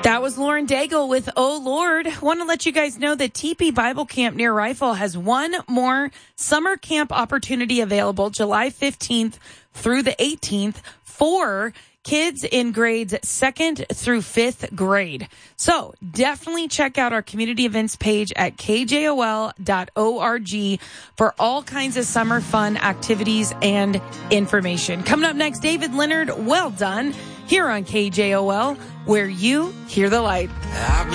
That was Lauren Daigle with Oh Lord. Want to let you guys know that TP Bible Camp near Rifle has one more summer camp opportunity available July 15th through the 18th for kids in grades 2nd through 5th grade. So definitely check out our community events page at kjol.org for all kinds of summer fun activities and information. Coming up next, David Leonard, Well Done, here on KJOL, where you hear the light.